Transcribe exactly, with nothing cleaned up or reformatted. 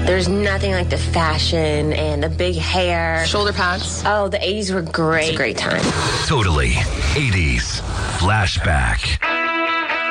There's nothing like the fashion and the big hair. Shoulder pads. Oh, the eighties were great. It's a great time. Totally eighties Flashback.